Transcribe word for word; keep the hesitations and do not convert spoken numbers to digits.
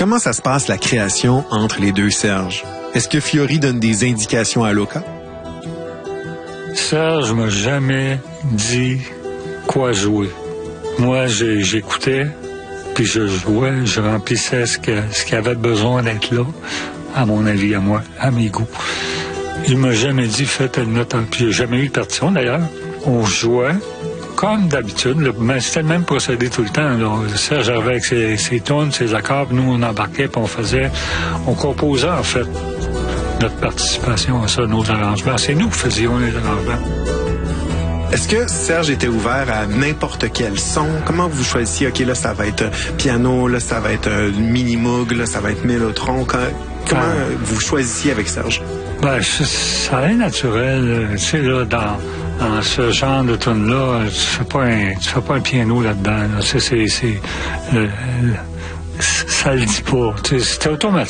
Comment ça se passe la création entre les deux Serge? Est-ce que Fiori donne des indications à Luca? Serge m'a jamais dit quoi jouer. Moi, j'ai, j'écoutais, puis je jouais, je remplissais ce, que, ce qui avait besoin d'être là, à mon avis, à moi, à mes goûts. Il m'a jamais dit faites une note, puis il n'y a jamais eu de partition d'ailleurs. On jouait comme d'habitude, là, mais c'était le même procédé tout le temps. Là. Serge arrivait avec ses, ses tones, ses accords, puis nous on embarquait, puis on faisait, on composait en fait notre participation à ça, nos arrangements. C'est nous qui faisions les arrangements. Est-ce que Serge était ouvert à n'importe quel son? Comment vous choisissiez, OK, là, ça va être piano, là, ça va être mini-moog, là, ça va être mélotron? Comment ah. vous choisissiez avec Serge? Ben, ça est naturel. Tu sais, là, dans, dans ce genre de tune-là, tu fais pas un, tu fais pas un piano là-dedans. Là. C'est, c'est, c'est, le, le, ça le dit pas. Tu sais, c'est automatique.